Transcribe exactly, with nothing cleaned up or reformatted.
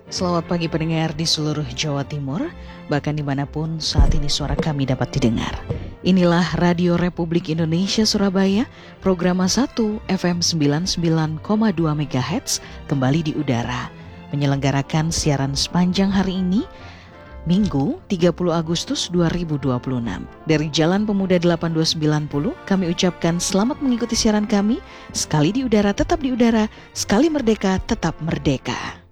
Selamat pagi pendengar di seluruh Jawa Timur, bahkan dimanapun saat ini suara kami dapat didengar. Inilah Radio Republik Indonesia Surabaya, program satu F M sembilan puluh sembilan koma dua MHz kembali di udara. Menyelenggarakan siaran sepanjang hari ini, Minggu tiga puluh Agustus dua ribu dua puluh enam. Dari Jalan Pemuda delapan dua sembilan nol, kami ucapkan selamat mengikuti siaran kami. Sekali di udara tetap di udara, sekali merdeka tetap merdeka.